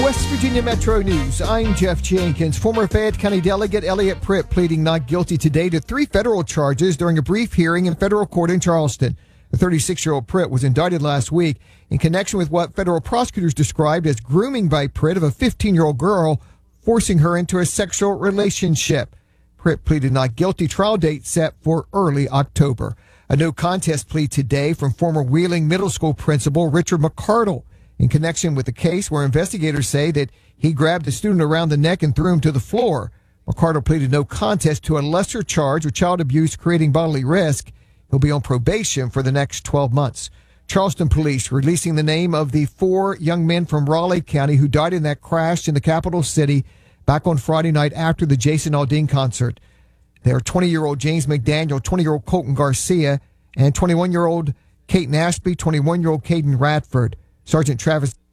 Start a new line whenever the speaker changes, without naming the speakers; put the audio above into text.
West Virginia Metro News. I'm Jeff Jenkins. Former Fayette County Delegate Elliot Pritt pleading not guilty today to 3 federal charges during a brief hearing in federal court in Charleston. The 36-year-old Pritt was indicted last week in connection with what federal prosecutors described as grooming by Pritt of a 15-year-old girl, forcing her into a sexual relationship. Pritt pleaded not guilty. Trial date set for early October. A no contest plea today from former Wheeling Middle School principal Richard McCardle in connection with a case where investigators say that he grabbed a student around the neck and threw him to the floor. McCardle pleaded no contest to a lesser charge of child abuse creating bodily risk. He'll be on probation for the next 12 months. Charleston police releasing the name of the 4 young men from Raleigh County who died in that crash in the capital city back on Friday night after the Jason Aldean concert. They are 20-year-old James McDaniel, 20-year-old Colton Garcia, and 21-year-old Kate Ashby, 21-year-old Caden Radford. Sergeant Travis